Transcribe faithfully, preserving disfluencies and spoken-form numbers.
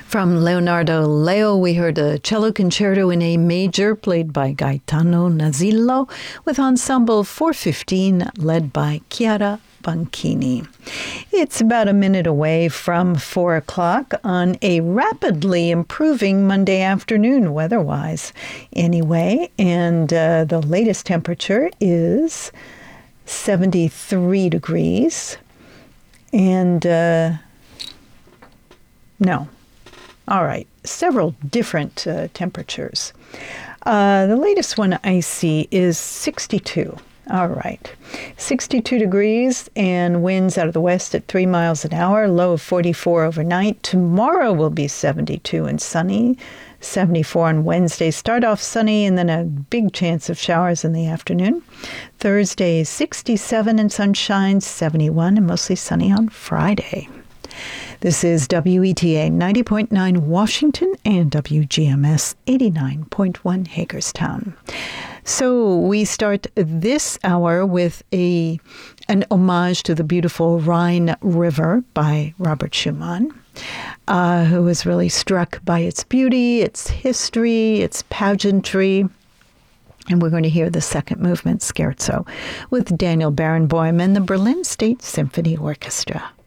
From Leonardo Leo, we heard a cello concerto in A major played by Gaetano Nasillo with Ensemble four fifteen led by Chiara Banchini. It's about a minute away from four o'clock on a rapidly improving Monday afternoon weather-wise anyway, and uh, the latest temperature is seventy-three degrees, and uh, no. All right, several different uh, temperatures. Uh, the latest one I see is sixty-two. All right, sixty-two degrees and winds out of the west at three miles an hour, low of forty-four overnight. Tomorrow will be seventy-two and sunny, seventy-four on Wednesday. Start off sunny and then a big chance of showers in the afternoon. Thursday, sixty-seven and sunshine, seventy-one and mostly sunny on Friday. This is W E T A ninety point nine Washington and W G M S eighty-nine point one Hagerstown. So we start this hour with a an homage to the beautiful Rhine River by Robert Schumann, uh, who was really struck by its beauty, its history, its pageantry. And we're going to hear the second movement, Scherzo, with Daniel Barenboim and the Berlin State Symphony Orchestra.